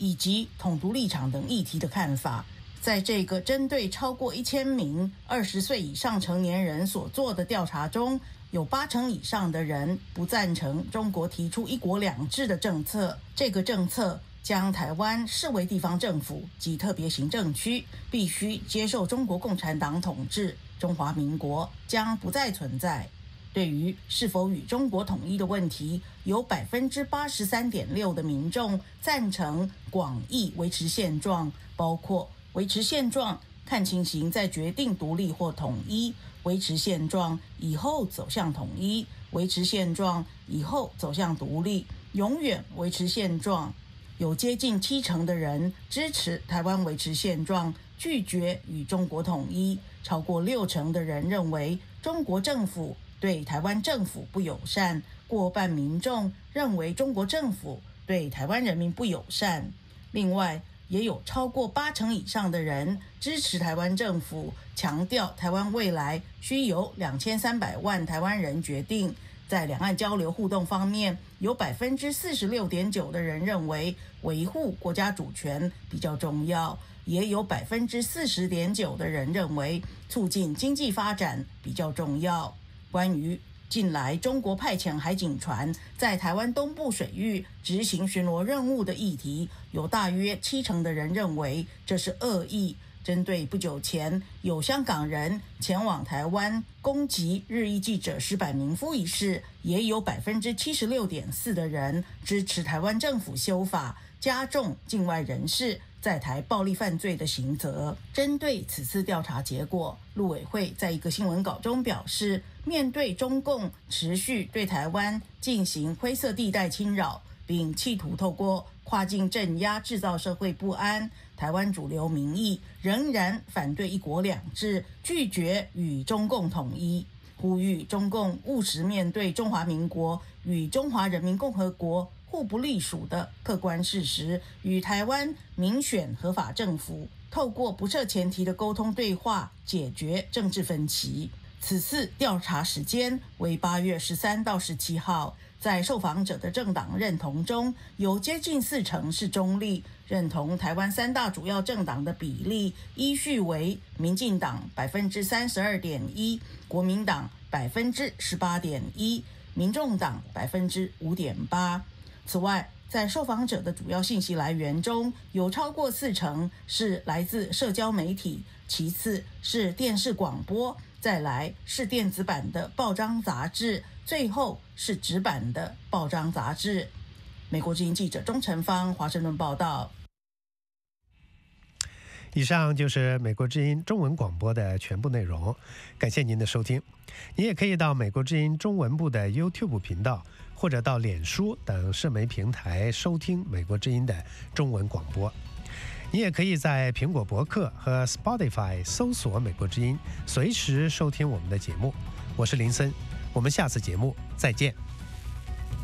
以及统独立场等议题的看法。在这个针对超过1000名20岁以上成年人所做的调查中，有80%以上的人不赞成中国提出一国两制的政策。这个政策将台湾视为地方政府及特别行政区，必须接受中国共产党统治，中华民国将不再存在。对于是否与中国统一的问题，有83.6%的民众赞成广义维持现状，包括维持现状看情形再决定独立或统一，维持现状以后走向统一，维持现状以后走向独立，永远维持现状。有接近70%的人支持台湾维持现状，拒绝与中国统一。超过60%的人认为中国政府对台湾政府不友善，过半民众认为中国政府对台湾人民不友善。另外，也有超过80%以上的人支持台湾政府，强调台湾未来需由2300万台湾人决定。在两岸交流互动方面，有46.9%的人认为维护国家主权比较重要，也有40.9%的人认为促进经济发展比较重要。关于近来中国派遣海警船在台湾东部水域执行巡逻任务的议题，有大约70%的人认为这是恶意。针对不久前有香港人前往台湾攻击日裔记者石坂民夫一事，也有76.4%的人支持台湾政府修法，加重境外人士在台暴力犯罪的刑责。针对此次调查结果，陆委会在一个新闻稿中表示，面对中共持续对台湾进行灰色地带侵扰，并企图透过跨境镇压制造社会不安，台湾主流民意仍然反对一国两制，拒绝与中共统一，呼吁中共务实面对中华民国与中华人民共和国互不隶属的客观事实，与台湾民选合法政府透过不设前提的沟通对话解决政治分歧。此次调查时间为8月13到17号，在受访者的政党认同中，有接近40%是中立，认同台湾3大主要政党的比例依序为民进党32.1%，国民党18.1%，民众党5.8%。此外，在受访者的主要信息来源中，有超过40%是来自社交媒体，其次是电视广播，再来是电子版的报章杂志，最后是纸版的报章杂志。美国之音记者钟成芳华盛顿报道。 以上就是美国之音中文广播的全部内容，感谢您的收听。你也可以到美国之音中文部的 YouTube 频道，或者到脸书等社媒平台收听美国之音的中文广播。你也可以在苹果博客和 Spotify 搜索美国之音，随时收听我们的节目。我是林森，我们下次节目再见。